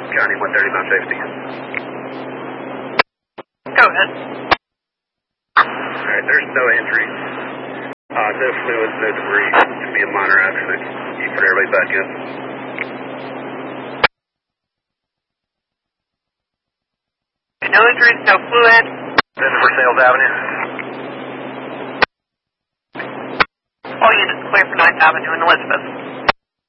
County 130, Mount Safety. Go ahead. Alright, there's no injuries. No fluids, no debris. Should be a minor accident. You put everybody back in. No injuries, no fluid. This is for Sales Avenue. All units clear for 9th Avenue and Elizabeth.